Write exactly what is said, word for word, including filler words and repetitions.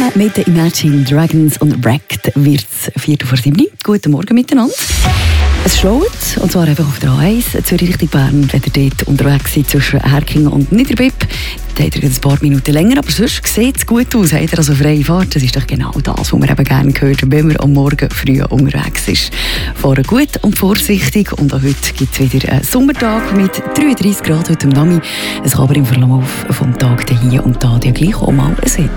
Mit den Imagine Dragons und Wrecked wird es Viertel vor sieben. Guten Morgen miteinander. Es schlaut, und zwar einfach auf der A eins, Zürich Richtung Bern, wenn ihr dort unterwegs seid zwischen Herkingen und Niederbipp. Da habt ihr ein paar Minuten länger, aber sonst sieht es gut aus. Habt ihr also freie Fahrt? Das ist doch genau das, was man eben gerne hört, wenn man am Morgen früh unterwegs ist. Fahren gut und vorsichtig. Und auch heute gibt es wieder einen Sommertag mit dreiunddreissig Grad heute am Nami. Es kann aber im Verlauf des Tages hier und da gleich auch mal ein Hitze.